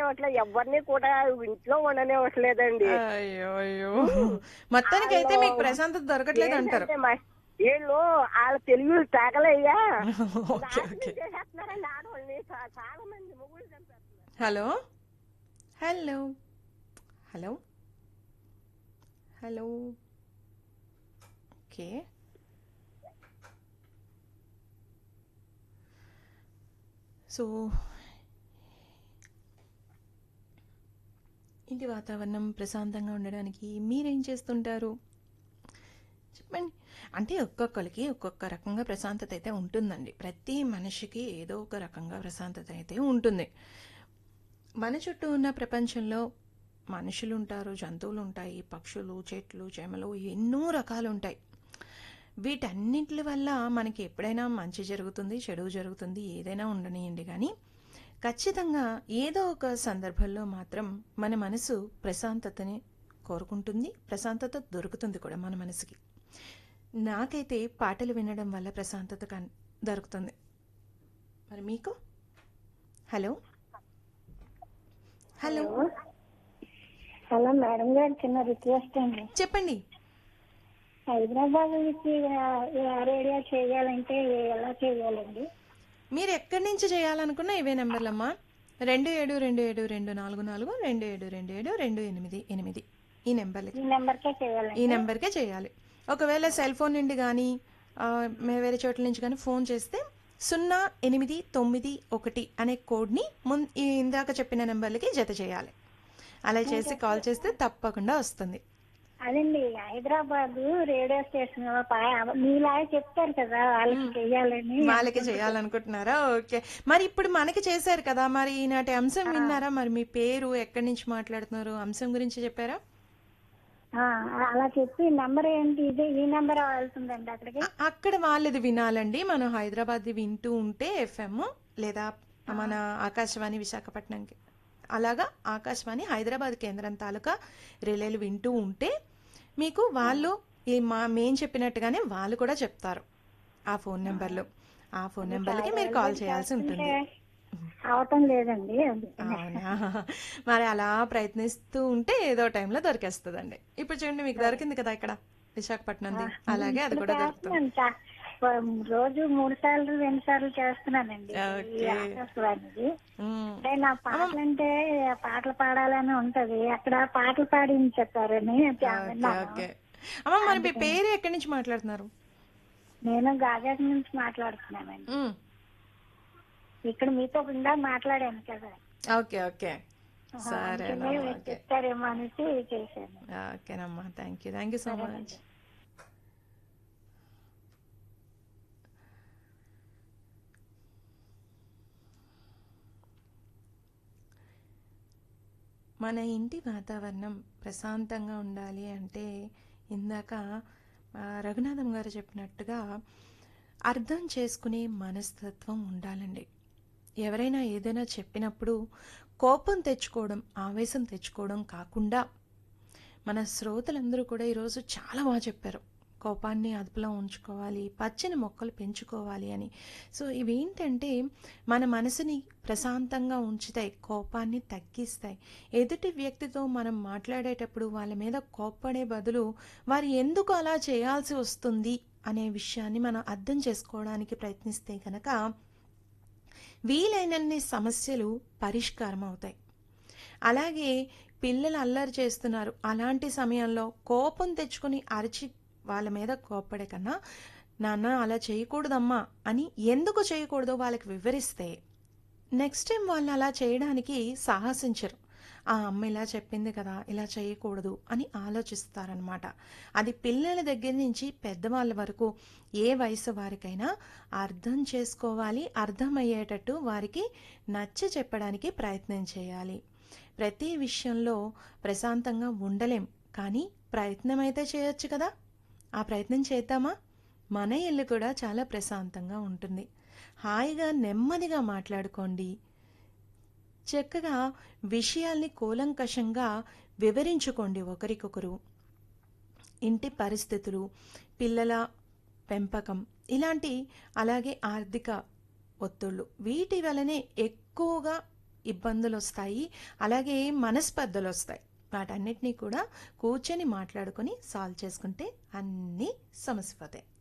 ఉండనివ్వట్లేదు, ఎవరిని కూడా ఇంట్లో ఉండనివ్వట్లేదండి. అయ్యో అయ్యో, ఉమ్. మొత్తానికి అయితే వాళ్ళు మీకు ప్రశాంతత దొరకట్లేదు అంటారు. ఏంటంటే వీళ్ళు వాళ్ళ తెలుగు తాగలయ్యా ఓకే నాశనం ఓకే. చేసేస్తున్నారండి ఆడవాళ్ళని. చాలా మంది మొగుళ్ళు చంపేస్తున్నారు. Hello hello hello hello. Okay. So ఇంటి వాతావరణం ప్రశాంతంగా ఉండడానికి మీరేం చేస్తుంటారు చెప్పండి. అంటే ఒక్కొక్కరికి ఒక్కొక్క రకంగా ప్రశాంతత అయితే ఉంటుందండి. ప్రతి మనిషికి ఏదో ఒక రకంగా ప్రశాంతత అయితే ఉంటుంది. మన చుట్టూ ఉన్న ప్రపంచంలో మనుషులు ఉంటారు, జంతువులు ఉంటాయి, పక్షులు, చెట్లు, చేమలు, ఎన్నో రకాలు ఉంటాయి. వీటన్నిటి వల్ల మనకి ఎప్పుడైనా మంచి జరుగుతుంది, చెడు జరుగుతుంది, ఏదైనా ఉండనియండి. కానీ ఖచ్చితంగా ఏదో ఒక సందర్భంలో మాత్రం మన మనసు ప్రశాంతతని కోరుకుంటుంది, ప్రశాంతత దొరుకుతుంది కూడా మన మనసుకి. నాకైతే పాటలు వినడం వల్ల ప్రశాంతత దొరుకుతుంది. మరి మీకు? Hello hello. Hello hello madam గారు, చిన్న రిక్వెస్ట్ అండి. చెప్పండి. హైదరాబాద్ నుంచి రేడియో చేయాలంటే ఎలా చేయాలండి? మీరు ఎక్కడి నుంచి చేయాలనుకున్నా ఇవే నెంబర్లమ్మా. 27272442722728 ఈ నెంబర్లకి, ఈ నెంబర్కే ఈ చేయాలండి? నెంబర్కే చేయాలి. ఒకవేళ సెల్ ఫోన్ నుండి కానీ వేరే చోట్ల నుంచి కానీ ఫోన్ చేస్తే 0891 అనే కోడ్ని ఇందాక చెప్పిన నెంబర్లకి జత చేయాలి. అలా చేసి కాల్ చేస్తే తప్పకుండా వస్తుంది. అదండి, హైదరాబాద్ రేడియో స్టేషన్ మీలాగే చెప్తారు కదా, వాళ్ళకి చేయాలని. వాళ్ళకి చేయాలనుకుంటున్నారా? ఓకే. మరి ఇప్పుడు మనకి చేశారు కదా, మరి ఈనాటి అంశం విన్నారా? మరి మీ పేరు, ఎక్కడి నుంచి మాట్లాడుతున్నారు, అంశం గురించి చెప్పారా? అలా చెప్పి నెంబర్ ఏంటి, ఇదే ఈ నెంబర్ వెళ్తుందండి అక్కడికి? అక్కడ వాళ్ళది వినాలండి. మనం హైదరాబాద్ది వింటూ ఉంటే ఎఫ్ఎం, లేదా మన ఆకాశవాణి విశాఖపట్నంకి, అలాగా ఆకాశవాణి హైదరాబాద్ కేంద్రం తాలూకా రిలేలు వింటూ ఉంటే మీకు వాళ్ళు మేం చెప్పినట్టుగానే వాళ్ళు కూడా చెప్తారు ఆ ఫోన్ నెంబర్లో. ఆ ఫోన్ నెంబర్లకి మీరు కాల్ చేయాల్సి ఉంటుంది. అవటం లేదండి. అవునా? మరి అలా ప్రయత్నిస్తూ ఉంటే ఏదో టైంలో దొరికేస్తుందండి. ఇప్పుడు చూడండి, మీకు దొరికింది కదా ఇక్కడ విశాఖపట్నంది, అలాగే అది కూడా దొరుకుతుంది. రోజు 3 సార్లు 2 సార్లు చేస్తున్నానండి ఈ ఓకే. ఆకాశవాణిది. ఉమ్. అంటే నా పాటలంటే పాటలు పాడాలని ఉంటది, అక్కడ పాటలు పాడించారని ఓకే ఓకే. అమ్మ, మరి మీ పేరు ఎక్కడి నుంచి మాట్లాడుతున్నారు? నేను గాజాట్ నుంచి మాట్లాడుతున్నానండి. ఇక్కడ మీతో ఇందా మాట్లాడాను కదా, ఓకే ఓకే. సరేనమ్మా. ఓకే చెప్తారేమో అనేసి చేశాను. ఓకేనమ్మా. Thank you so much. మన ఇంటి వాతావరణం ప్రశాంతంగా ఉండాలి అంటే ఇందాక రఘునాథం గారు చెప్పినట్టుగా అర్థం చేసుకునే మనస్తత్వం ఉండాలండి. ఎవరైనా ఏదైనా చెప్పినప్పుడు కోపం తెచ్చుకోవడం, ఆవేశం తెచ్చుకోవడం కాకుండా, మన శ్రోతలందరూ కూడా ఈరోజు చాలా బాగా చెప్పారు. కోపాన్ని అదుపులో ఉంచుకోవాలి, పచ్చని మొక్కలు పెంచుకోవాలి అని. సో ఇవేంటంటే మన మనసుని ప్రశాంతంగా ఉంచుతాయి, కోపాన్ని తగ్గిస్తాయి. ఎదుటి వ్యక్తితో మనం మాట్లాడేటప్పుడు వాళ్ళ మీద కోప్పడే బదులు వారు ఎందుకు అలా చేయాల్సి వస్తుంది అనే విషయాన్ని మనం అర్థం చేసుకోవడానికి ప్రయత్నిస్తే కనుక వీలైనన్ని సమస్యలు పరిష్కారం అవుతాయి. అలాగే పిల్లలు అల్లరి చేస్తున్నారు, అలాంటి సమయంలో కోపం తెచ్చుకొని అరిచి వాళ్ళ మీద కోప్పడే కన్నా, నాన్న అలా చేయకూడదమ్మా అని ఎందుకు చేయకూడదో వాళ్ళకి వివరిస్తే నెక్స్ట్ టైం వాళ్ళు అలా చేయడానికి సాహసించరు. ఆ అమ్మ ఇలా చెప్పింది కదా, ఇలా చేయకూడదు అని ఆలోచిస్తారనమాట. అది పిల్లల దగ్గర నుంచి పెద్దవాళ్ళ వరకు ఏ వయసు వారికైనా అర్థం చేసుకోవాలి, అర్థమయ్యేటట్టు వారికి నచ్చ చెప్పడానికి ప్రయత్నం చేయాలి. ప్రతి విషయంలో ప్రశాంతంగా ఉండలేం, కానీ ప్రయత్నం అయితే చేయొచ్చు కదా. ఆ ప్రయత్నం చేద్దామా? మన ఇల్లు కూడా చాలా ప్రశాంతంగా ఉంటుంది. హాయిగా నెమ్మదిగా మాట్లాడుకోండి. చక్కగా విషయాల్ని కూలంకషంగా వివరించుకోండి ఒకరికొకరు. ఇంటి పరిస్థితులు, పిల్లల పెంపకం, ఇలాంటి అలాగే ఆర్థిక ఒత్తిళ్ళు, వీటి వలనే ఎక్కువగా ఇబ్బందులు వస్తాయి, అలాగే మనస్పర్ధలు వస్తాయి. వాటన్నిటినీ కూడా కూర్చొని మాట్లాడుకొని సాల్వ్ చేసుకుంటే అన్నీ సమసిపోతాయి.